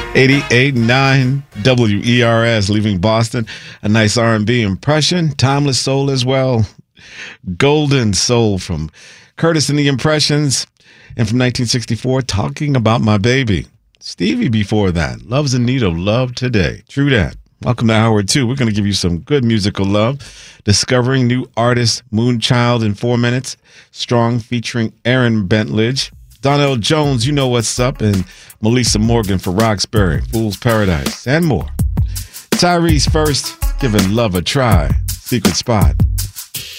88.9 WERS, leaving Boston. A nice R&B impression. Timeless Soul as well. Golden Soul from Curtis and the Impressions. And from 1964, Talking About My Baby. Stevie before that. Love's in Need of Love Today. True that. Welcome to Hour 2. We're going to give you some good musical love. Discovering new artist Moonchild in 4 minutes. Strong featuring Aaron Bentledge. Donnell Jones, You Know What's Up, and Melissa Morgan for Roxbury, Fool's Paradise, and more. Tyrese first, Giving Love a Try, Secret Spot.